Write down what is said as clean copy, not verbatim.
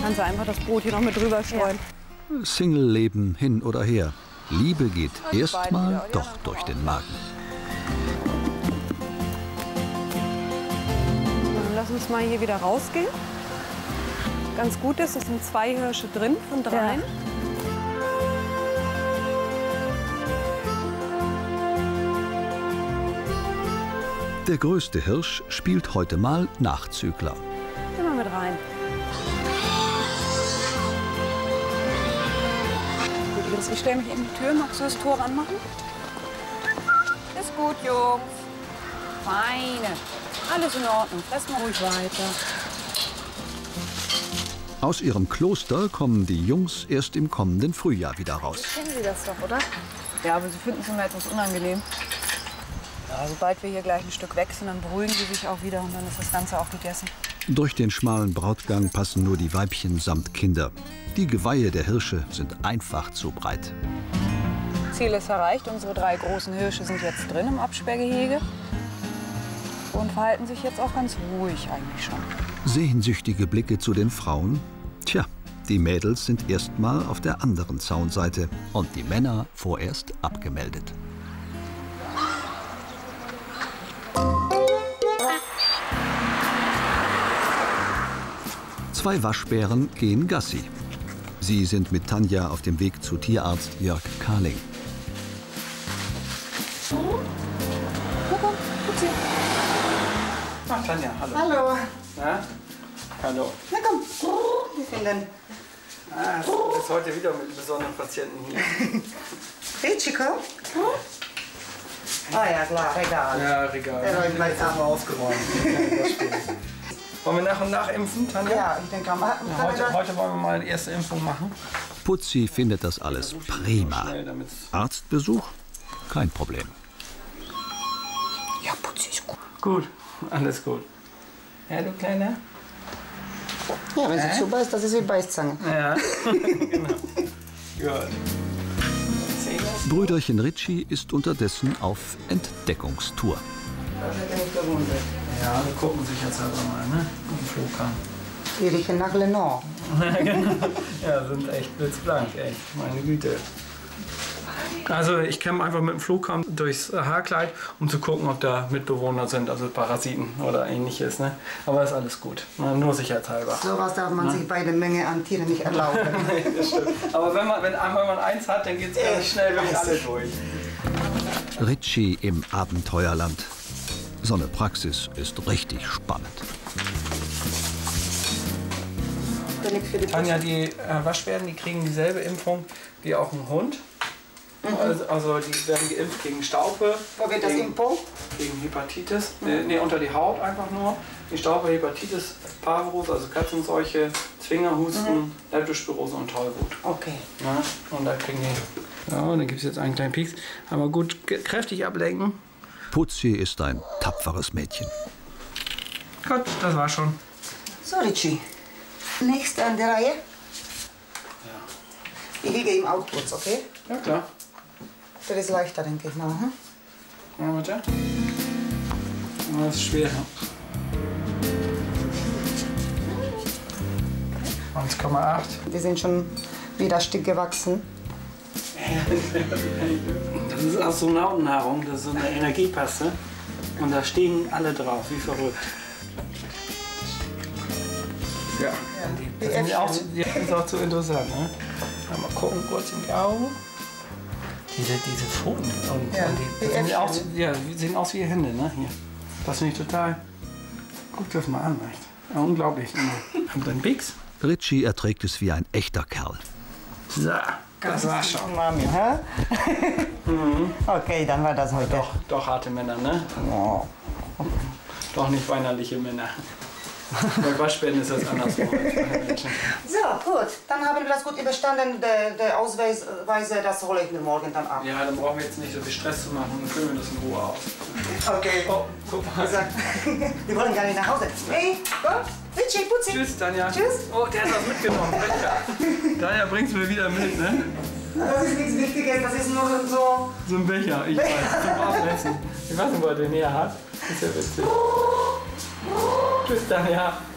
Kannst du einfach das Brot hier noch mit drüber streuen. Ja. Single-Leben hin oder her. Liebe geht erstmal doch durch den Magen. Dann lass uns mal hier wieder rausgehen. Ganz gut ist, es sind 2 Hirsche drin von 3. Ja. Der größte Hirsch spielt heute mal Nachzügler. Geh mal mit rein. Ich stelle mich in die Tür, magst du das Tor ranmachen? Ist gut, Jungs. Feine. Alles in Ordnung, fress mal ruhig weiter. Aus ihrem Kloster kommen die Jungs erst im kommenden Frühjahr wieder raus. Kennen Sie das doch, oder? Ja, aber Sie finden es immer etwas unangenehm. Ja, sobald wir hier gleich ein Stück weg sind, dann beruhigen sie sich auch wieder und dann ist das Ganze auch gegessen. Durch den schmalen Brautgang passen nur die Weibchen samt Kinder. Die Geweihe der Hirsche sind einfach zu breit. Ziel ist erreicht. Unsere 3 großen Hirsche sind jetzt drin im Absperrgehege und verhalten sich jetzt auch ganz ruhig eigentlich schon. Sehnsüchtige Blicke zu den Frauen. Tja, die Mädels sind erstmal auf der anderen Zaunseite und die Männer vorerst abgemeldet. Zwei Waschbären gehen Gassi. Sie sind mit Tanja auf dem Weg zu Tierarzt Jörg Karling. Ach, Tanja, hallo. Hallo. Na? Hallo. Na komm, wir finden. Ah, du bist heute wieder mit besonderen Patienten hier. Ricci, komm. Ah ja, klar, Regal. Ja, Regal. Der läuft gleich ab. Aufgeräumt. Wollen wir nach und nach impfen, Tanja? Ja, ich denke, Heute wollen wir mal eine erste Impfung machen. Putzi findet das alles prima. Arztbesuch? Kein Problem. Ja, Putzi ist gut. Gut, alles gut. Ja, du Kleiner? Ja, wenn sie zubeißt, das ist wie Beißzange. Ja, genau. Gut. Brüderchen Ricci ist unterdessen auf Entdeckungstour. Das hätte mich gewundert. Ja, wir gucken sich jetzt halt mal, ne? Im Flughafen. Die riechen nach Lenore. Genau. Ja, sind echt blitzblank, echt. Meine Güte. Also ich kämme einfach mit dem Flugkamm durchs Haarkleid, um zu gucken, ob da Mitbewohner sind, also Parasiten oder ähnliches. Ne? Aber ist alles gut, nur sicherheitshalber. So was darf man sich bei der Menge an Tieren nicht erlauben. Das stimmt. Aber wenn man eins hat, dann geht es ganz schnell durch alle durch. Ricci im Abenteuerland. So eine Praxis ist richtig spannend. Tanja, die Waschbären, die kriegen dieselbe Impfung wie auch ein Hund. Also die werden geimpft gegen Staupe. Wo wird das Impfung? Gegen Hepatitis. Nee, unter die Haut einfach nur. Die Staupe, Hepatitis, Parvovirus, also Katzenseuche, Zwingerhusten, Leptospirose und Tollwut. Okay. Ja, und da kriegen die. Ja, und dann gibt es jetzt einen kleinen Pieks. Aber gut, kräftig ablenken. Putzi ist ein tapferes Mädchen. Gut, das war schon. So, Ricci. Nächste an der Reihe. Ja. Ich liege ihm auch kurz, okay? Ja, klar. Das ist leichter, denke ich mal. Hm? Ja, bitte. Das ist schwer. 1,8. Die sind schon wieder Stück gewachsen. Das ist Astronautennahrung, das ist so eine Energiepaste. Und da stehen alle drauf, wie verrückt. Ja, das ist auch zu interessant. Ne? Mal gucken, kurz in die Augen. Diese Pfoten. Die sehen aus wie Hände. Ne? Hier. Das finde ich total. Guck das mal an. Echt. Ja, unglaublich. Und dann Bix. Ricci erträgt es wie ein echter Kerl. So, das war's schon. Mami, hä? Okay, dann war das heute. Doch harte Männer, ne? Oh. Doch nicht weinerliche Männer. Bei Waschbären ist das andersrum. So, gut. Dann haben wir das gut überstanden. Der Ausweise, das hole ich mir morgen dann ab. Ja, dann brauchen wir jetzt nicht so viel Stress zu machen. Dann füllen wir das in Ruhe aus. Okay. Oh, guck mal. Wir wollen gar nicht nach Hause. Hey, komm. Ricci, Putzi. Tschüss, Tanja. Tschüss. Oh, der hat was mitgenommen. Becher. Tanja, bringst du mir wieder mit, ne? Das ist nichts Wichtiges. Das ist nur so... So ein Becher, ich weiß. Zum Aufessen. Ich weiß nicht, wo er den näher hat. Ist ja witzig. Tschüss, Tanja.